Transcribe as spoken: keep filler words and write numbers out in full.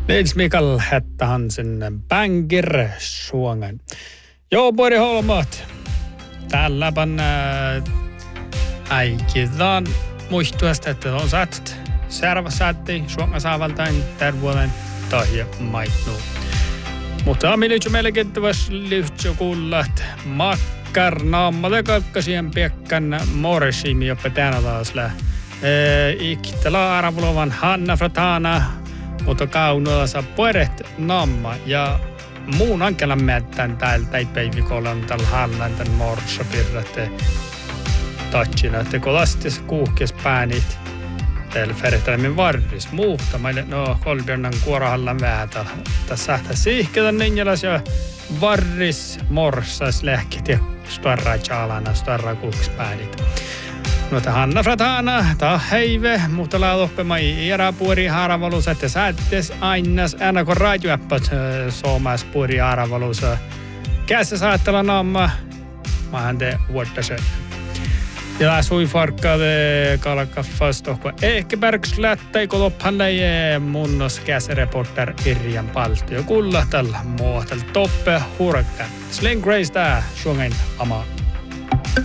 Nils Mikael hette han sin banger suongen. Joo, Bori Holmat. Tällä pan äikidan muistuasta, että on saat servasaatti suonga saavaltain tervuolen tahja maitnu. Mutta on militsy melkein lyhtsä kuullat makkarnaammalle kalkkasien piekkan morsiimi jopa tänä taasla. Iktala aravulovan Hanna Fratana, mutta kaunoilla saa puolet namma ja muun ankelan määttän täältä ei päivikolan tällä hallan tämän morsopirrat tatsina, että kun lastis kuuhkes päänit täällä färjätälämmin varris muuta. Meille no kolbjörnan kuorahallan vähän tässä sähtää siihketä ninjalas ja varris morsas lähkit ja starra chalana, starra kuuhkes päänit. No ta Hanna Fratana, ta heive, mutta lauloppema i era puori haravalus, että säättes ainas aina kun rajuäppät suomais puori haravalus. Kässä saattella namma, maahan te vuottasen. Ja sui farkkade kalkaffas tohko ehkä bergslättäi koloppalle munnos käsreporter Irjan Paltio kulla tällä muotel toppe hurkka. Sling Grace tää suongen ama.